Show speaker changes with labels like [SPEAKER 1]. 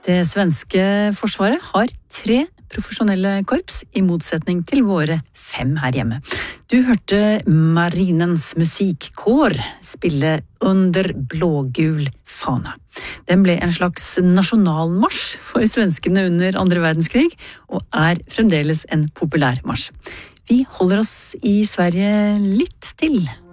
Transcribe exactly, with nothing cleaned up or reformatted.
[SPEAKER 1] Det svenske forsvaret har tre profesjonelle korps, i motsetning til våre fem her hjemme. Du hørte Marinens musikkår spille Under blågul fana. Den ble en slags nasjonalmarsj for svenskene under andre verdenskrig, og er fremdeles en populær marsj. Vi holder oss i Sverige litt til.